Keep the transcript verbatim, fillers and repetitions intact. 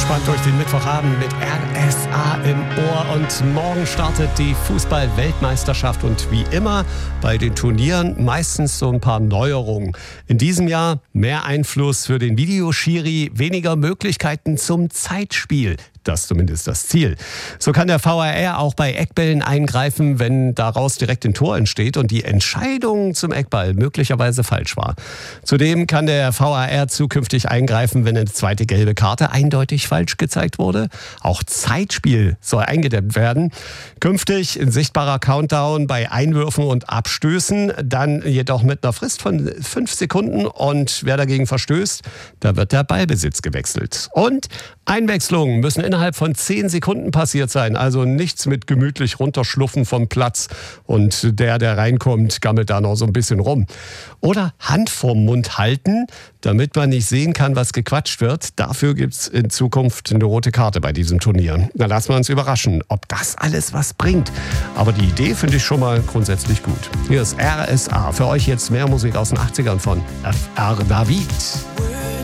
Entspannt durch den Mittwochabend mit R S A im Ohr. Und morgen startet die Fußball-Weltmeisterschaft. Und wie immer bei den Turnieren meistens so ein paar Neuerungen. In diesem Jahr mehr Einfluss für den Videoschiri, weniger Möglichkeiten zum Zeitspiel. Das ist zumindest das Ziel. So kann der V A R auch bei Eckbällen eingreifen, wenn daraus direkt ein Tor entsteht und die Entscheidung zum Eckball möglicherweise falsch war. Zudem kann der V A R zukünftig eingreifen, wenn eine zweite gelbe Karte eindeutig falsch gezeigt wurde. Auch Zeitspiel soll eingedämmt werden. Künftig ein sichtbarer Countdown bei Einwürfen und Abstößen, dann jedoch mit einer Frist von fünf Sekunden. Und wer dagegen verstößt, da wird der Ballbesitz gewechselt. Und Einwechslungen müssen innerhalb von zehn Sekunden passiert sein. Also nichts mit gemütlich runterschluffen vom Platz und der, der reinkommt, gammelt da noch so ein bisschen rum. Oder Hand vorm Mund halten, damit man nicht sehen kann, was gequatscht wird. Dafür gibt es in Zukunft eine rote Karte bei diesem Turnier. Da lassen wir uns überraschen, ob das alles was bringt. Aber die Idee finde ich schon mal grundsätzlich gut. Hier ist R S A. Für euch jetzt mehr Musik aus den achtzigern von F R David.